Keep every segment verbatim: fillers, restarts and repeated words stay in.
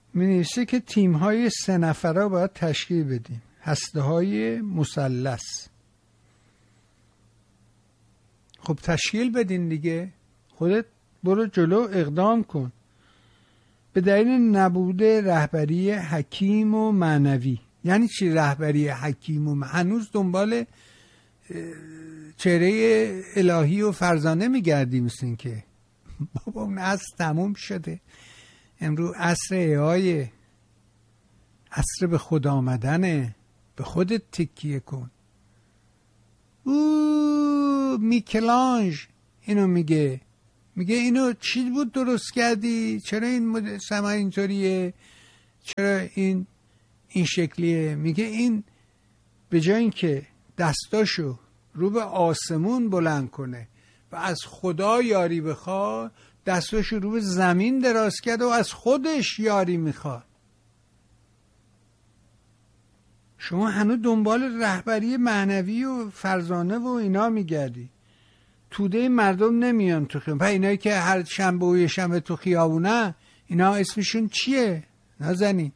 می‌نویسه که تیم‌های سه نفره باید تشکیل بدیم، هسته‌های مثلث. خب تشکیل بدین دیگه، خودت برو جلو اقدام کن. به دلیل نبود رهبری حکیم و معنوی. یعنی چی رهبری حکیم و معنوی؟ هنوز دنبال چهره الهی و فرزانه میگردی، مثل این که بابا اون عصر تموم شده، امروز عصر ایای، عصر به خود آمدنه، به خودت تکیه کن. او میکلانج اینو میگه، میگه اینو چی بود درست کردی؟ چرا این سما اینطوریه؟ چرا این این شکلیه؟ میگه این به جای اینکه دستاشو رو به آسمون بلند کنه و از خدا یاری بخواد، دستاشو رو به زمین دراز کرد و از خودش یاری میخواد. شما هنوز دنبال رهبری معنوی و فرزانه و اینا میگردی، توده مردم نمیان تو خیابون. اینایی که هر شنبه و یه شنبه تو خیابونه، اینا اسمشون چیه؟ نازنین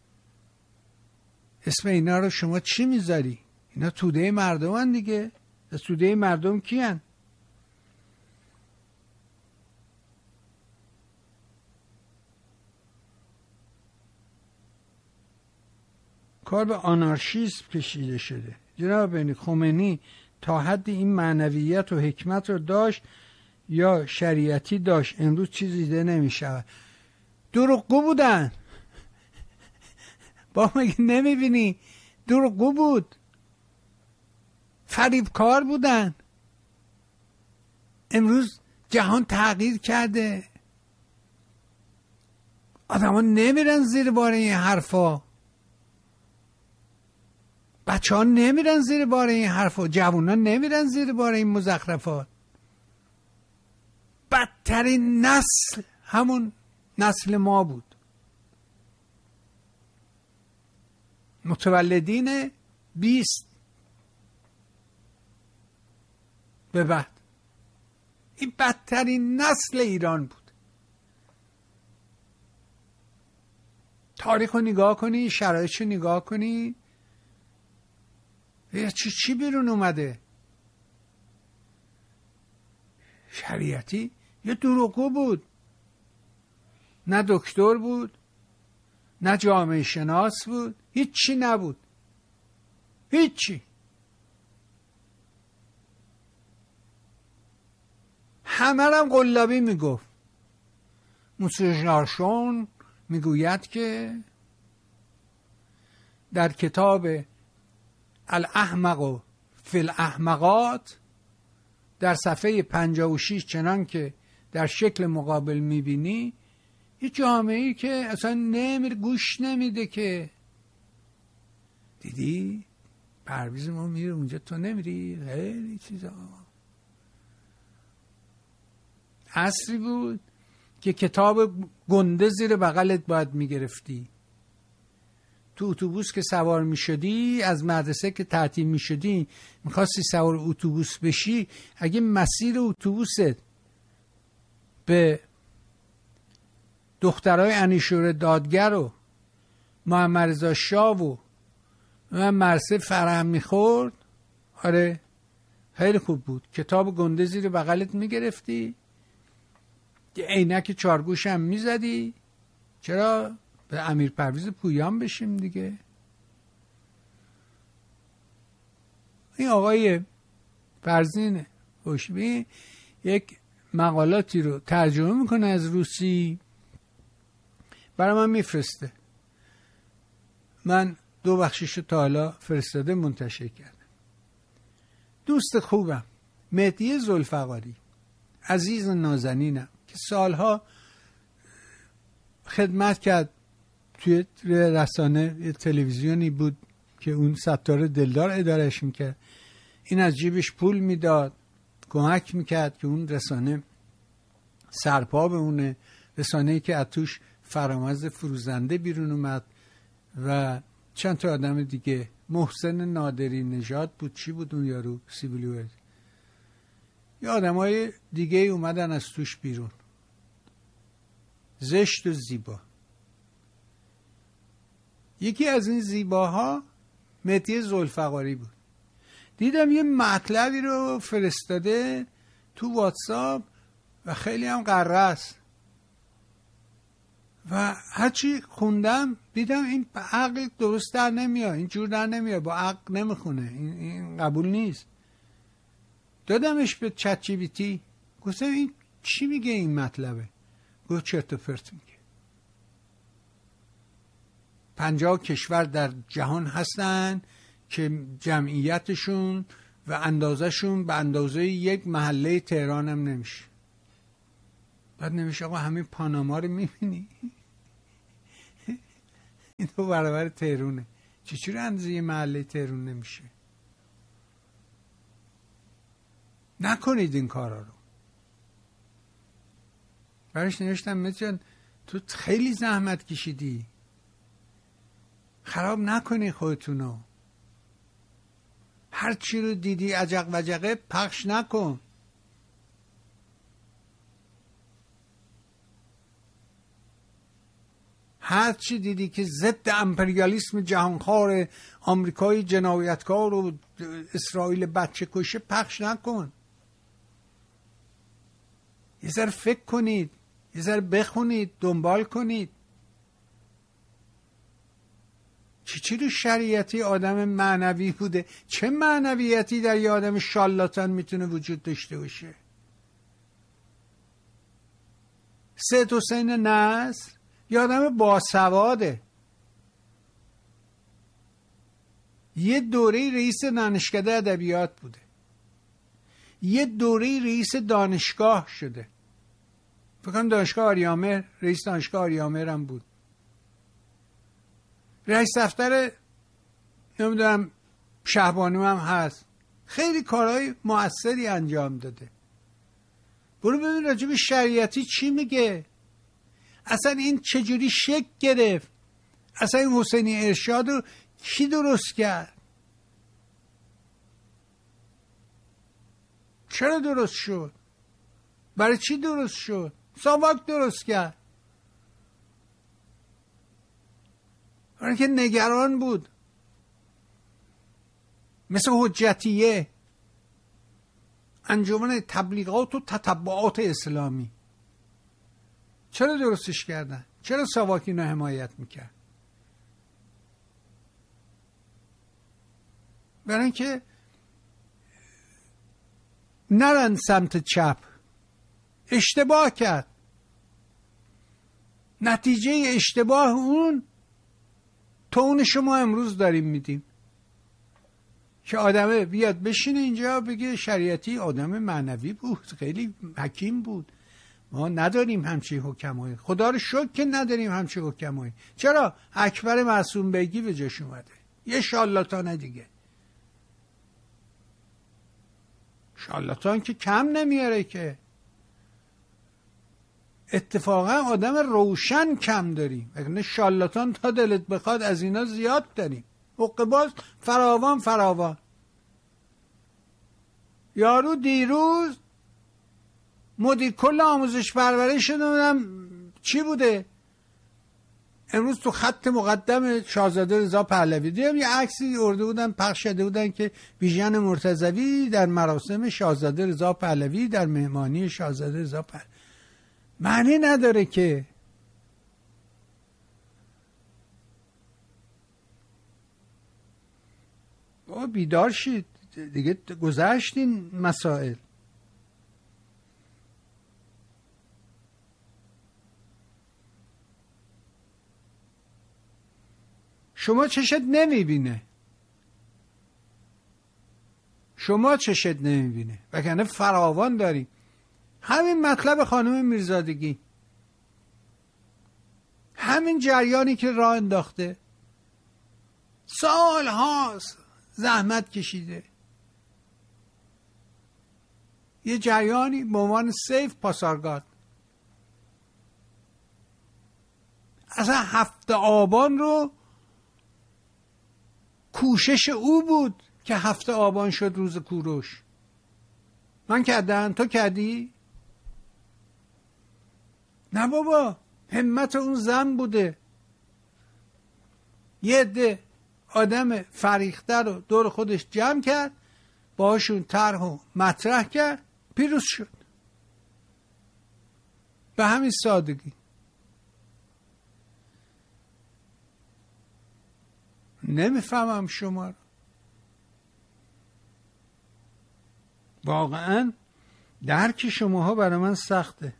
اسم اینا رو شما چی میذاری؟ اینا توده مردم هن دیگه. توده مردم کی هن؟ کار به آنارشیسم کشیده شده. جناب خمینی تا حد این معنویت و حکمت رو داشت یا شریعتی داشت، امروز چیزی دیده نمی شود. دروغگو بودن. با مگه نمی بینی؟ دروغگو بود، فریبکار بودن. امروز جهان تغییر کرده، آدم ها نمیرن زیر بار این حرفا، بچه ها نمیرن زیر بار این حرفا، جوان ها نمیرن زیر بار این مزخرفات. بدترین نسل همون نسل ما بود، متولدین بیست به بعد. این بدترین نسل ایران بود. تاریخ رو نگاه کنی، شرایط رو نگاه کنی، چی چی بیرون اومده؟ شریعتی یه دروغگو بود، نه دکتر بود، نه جامعه شناس بود، هیچی نبود، هیچی. همه هم قلابی میگفت. موسی ژارشون میگوید که در کتاب الاحمق فی الاحمقات در صفحه پنجاه و شش، چنان که در شکل مقابل میبینی، یه جامعه‌ای که اصلا نمیر گوش نمیده. که دیدی پرویز ما میره اونجا، تو نمیری، خیلی چیزا. عصری بود که کتاب گنده زیر بغلت باید میگرفتی. تو اتوبوس که سوار میشدی، از مدرسه که تعطیل میشدی، میخواستی سوار اتوبوس بشی، اگه مسیر اتوبوست به دخترای انیشور دادگر و محمد رضا شاه و من مرسه فرهم میخورد، آره خیلی خوب بود، کتاب گنده زیر بغلت میگرفتی، عینک چارگوش هم میزدی. چرا؟ به امیر پرویز پویان بشیم دیگه. این آقای فرزین خوشبی یک مقالاتی رو ترجمه میکنه از روسی، برای من میفرسته. من دو بخشش رو تا حالا فرستاده منتشر کردم. دوست خوبم مهدی ذوالفقاری، عزیز نازنینم که سالها خدمت کرد توی رسانه، تلویزیونی بود که اون ستاره دلدار ادارش میکرد. این از جیبش پول میداد، کمک میکرد که اون رسانه سرپا بمونه، رسانه‌ای که اتوش فرامرز فروزنده بیرون اومد و چند تا آدم دیگه، محسن نادری نژاد بود، چی بود اون یارو، سیبیلیوز، یه آدمای دیگه اومدن از توش بیرون، زشت و زیبا. یکی از این زیباها مهدی ذوالفقاری بود. دیدم یه مطلبی رو فرستاده تو واتساپ و خیلی هم قره است و هرچی خوندم دیدم این عقل درست در نمیاد، این جور در نمیاد، با عقل نمیخونه، این, این قبول نیست. دادمش به چت جی پی تی، گفتم این چی میگه این مطلبه؟ گفت چرت و پرت میگه. پنجاه کشور در جهان هستن که جمعیتشون و اندازهشون به اندازه یک محله تهران هم نمیشه. بعد نمیشه آقا همین پاناما رو میبینی؟ این دو برابر تهرونه، چجوری اندازه یه محله تهران نمیشه؟ نکنید این کارا رو. برش نوشتم مجان تو خیلی زحمت کشیدی، خراب نکنی خودتونو. هر چی رو دیدی عجق وجقه پخش نکن. هر چی دیدی که ضد امپریالیسم جهانخوار آمریکای جنایتکار و اسرائیل بچه کشه پخش نکن. یه ذره فکر کنید، یه ذره بخونید، دنبال کنید. چی چی رو شریعتی آدم معنوی بوده؟ چه معنویتی در یه آدم شالاتان میتونه وجود داشته باشه؟ سید حسین نصر یه آدم باسواده، یه دوره رئیس دانشکده ادبیات بوده، یه دوره رئیس دانشگاه شده، فکر کنم دانشگاه آریامهر، رئیس دانشگاه آریامهر هم بود، رئیس دفتر نمیدونم شهبانو هم هست. خیلی کارهای مؤثری انجام داده. برو ببین راجع به شریعتی چی میگه، اصلا این چجوری شکل گرفت، اصلا این حسینی ارشاد رو کی درست کرد، چرا درست شد، برای چی درست شد، ساواک درست کرد، برای که نگران بود، مثل حجتیه، انجمن تبلیغات و تتبعات اسلامی. چرا درستش کردن؟ چرا ساواک اینو حمایت میکرد؟ برای اینکه نرن سمت چپ. اشتباه کرد، نتیجه اشتباه اون تون شما امروز داریم میدیم که آدمه بیاد بشینه اینجا بگه شریعتی آدم معنوی بود، خیلی حکیم بود، ما نداریم همچین حکمایی، خدا رو شکر که نداریم همچین حکمایی. چرا؟ اکبر معصوم بیگی به جاش اومده، یه شالاتان دیگه. شالاتان که کم نمیاره که، اتفاقا آدم روشن کم داریم، اگه شالاتان تا دلت بخواد از اینا زیاد داریم، حقه‌باز فراوان فراوان. یارو دیروز مدیر کل آموزش پرورش نمیدونم چی بوده، امروز تو خط مقدم شاهزاده رضا پهلوی دیدم یه عکسی ارده بودن پخش شده بودن که بیژن مرتضوی در مراسم شاهزاده رضا پهلوی در مهمانی شاهزاده رضا پهلوی. معنی نداره که. بابا بیدار شید دیگه، گذشتین مسائل. شما چشت نمیبینه، شما چشت نمیبینه وگرنه فراوان داریم. همین مطلب خانم میرزادگی، همین جریانی که راه انداخته، سال هاست زحمت کشیده، یه جریانی به عنوان سیف پاسارگاد. اصلا هفته آبان رو کوشش او بود که هفته آبان شد روز کوروش. من کردم، تو کردی؟ نه بابا، همت اون زن بوده. یه عده آدم فریخته رو دور خودش جمع کرد، باهاشون طرح و مطرح کرد، پیروز شد. به همین سادگی. نمیفهمم شما رو. واقعا درک شماها برای من سخته.